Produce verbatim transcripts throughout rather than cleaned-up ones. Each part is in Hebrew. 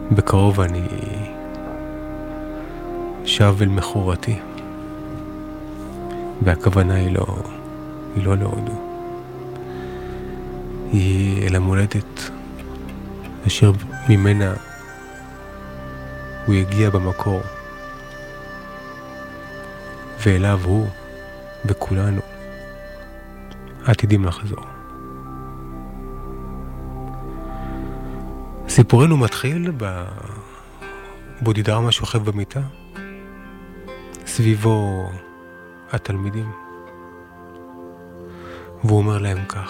בקרוב אני שב אל מחורתי, והכוונה היא לא, היא לא להודו, היא אל המולדת אשר ממנה הוא יגיע במקור, ואליו הוא וכולנו עתידים לחזור. סיפורנו מתחיל בבודידרמה שוכב במיטה, סביבו התלמידים, והוא אומר להם כך: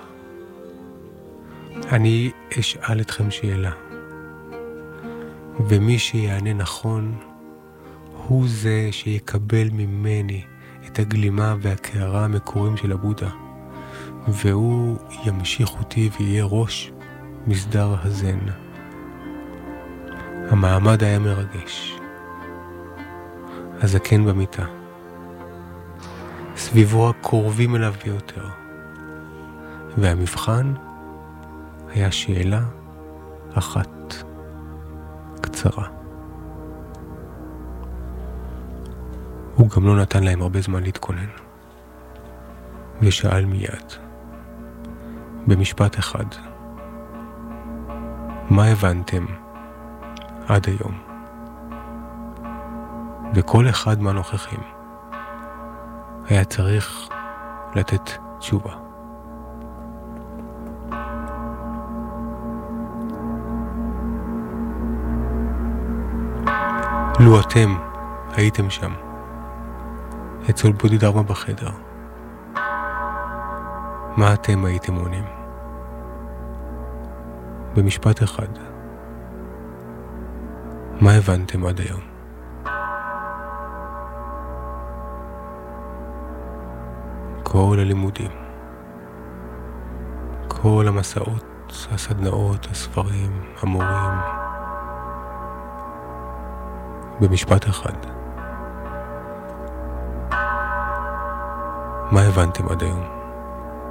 אני אשאל אתכם שאלה, ומי שיענה נכון הוא זה שיקבל ממני את הגלימה והקערה המקוריים של הבודה, והוא ימשיך אותי ויהיה ראש מסדר הזן. המעמד היה מרגש. הזקן במיטה, סביבו הקרובים אליו ביותר, והמבחן היה שאלה אחת קצרה. הוא גם לא נתן להם הרבה זמן להתכונן, ושאל מיד, במשפט אחד: מה הבנתם עד היום? וכל אחד מהנוכחים היה צריך לתת תשובה. לו אתם הייתם שם, אצל בודידרמה בחדר, מה אתם הייתם עונים? במשפט אחד, מה הבנתם עד היום? כל הלימודים, כל המסעות, הסדנאות, הספרים, המורים, במשפט אחד, מה הבנתם עד היום?